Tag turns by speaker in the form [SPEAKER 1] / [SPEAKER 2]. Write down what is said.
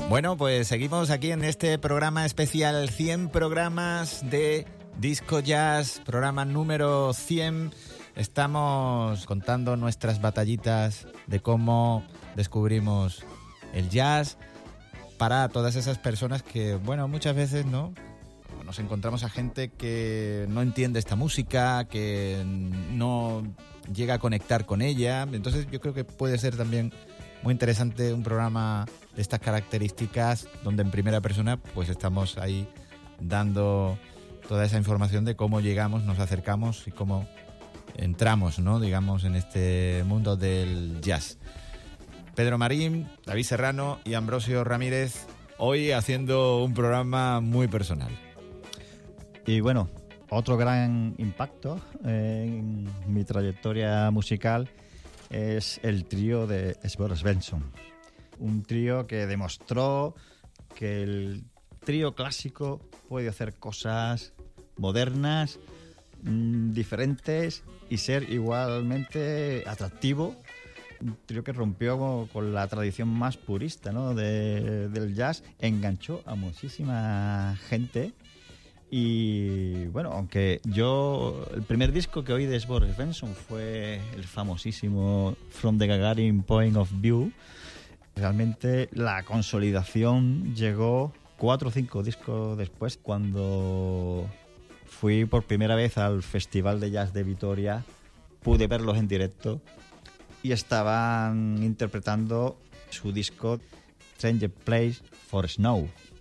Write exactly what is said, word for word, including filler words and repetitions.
[SPEAKER 1] Bueno, pues seguimos aquí en este programa especial cien programas de Disco Jazz, programa número cien. Estamos contando nuestras batallitas de cómo descubrimos el jazz para todas esas personas que, bueno, muchas veces, ¿no?, nos encontramos a gente que no entiende esta música, que no llega a conectar con ella. Entonces yo creo que puede ser también muy interesante un programa de estas características donde en primera persona pues estamos ahí dando toda esa información de cómo llegamos, nos acercamos y cómo entramos, ¿no?, digamos, en este mundo del jazz. Pedro Marín, David Serrano y Ambrosio Ramírez, hoy haciendo un programa muy personal.
[SPEAKER 2] Y bueno, otro gran impacto en mi trayectoria musical es el trío de Sver Svensson. Un trío que demostró que el trío clásico puede hacer cosas modernas, mmm, diferentes y ser igualmente atractivo. Un trío que rompió con la tradición más purista, ¿no?, de, del jazz, enganchó a muchísima gente. Y bueno, aunque yo el primer disco que oí de Sver Svensson fue el famosísimo From the Gagarin Point of View, realmente la consolidación llegó cuatro o cinco discos después, cuando fui por primera vez al Festival de Jazz de Vitoria. Pude verlos en directo y estaban interpretando su disco Strange Place for Snow.